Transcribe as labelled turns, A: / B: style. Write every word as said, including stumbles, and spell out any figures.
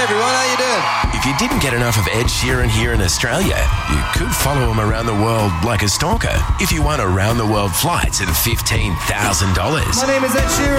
A: everyone, how you doing?
B: If you didn't get enough of Ed Sheeran here in Australia, you could follow him around the world like a stalker if you won around-the-world flights at fifteen thousand dollars.
A: My name is Ed Sheeran.